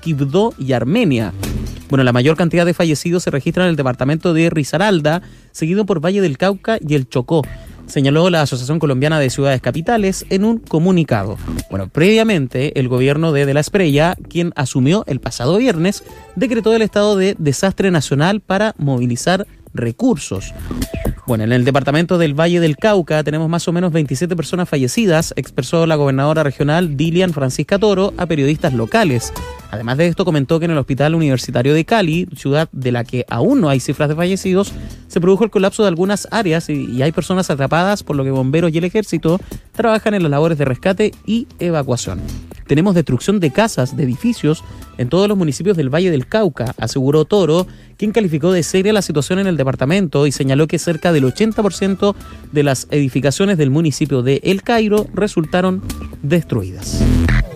Quibdó y Armenia. Bueno, la mayor cantidad de fallecidos se registra en el departamento de Risaralda, seguido por Valle del Cauca y el Chocó, señaló la Asociación Colombiana de Ciudades Capitales en un comunicado. Bueno, previamente, el gobierno de La Espriella, quien asumió el pasado viernes, decretó el estado de desastre nacional para movilizar recursos. Bueno, en el departamento del Valle del Cauca tenemos más o menos 27 personas fallecidas, expresó la gobernadora regional Dilian Francisca Toro a periodistas locales. Además de esto, comentó que en el Hospital Universitario de Cali, ciudad de la que aún no hay cifras de fallecidos, se produjo el colapso de algunas áreas y hay personas atrapadas, por lo que bomberos y el ejército trabajan en las labores de rescate y evacuación. Tenemos destrucción de casas, de edificios, en todos los municipios del Valle del Cauca, aseguró Toro, quien calificó de seria la situación en el departamento y señaló que cerca del 80% de las edificaciones del municipio de El Cairo resultaron destruidas.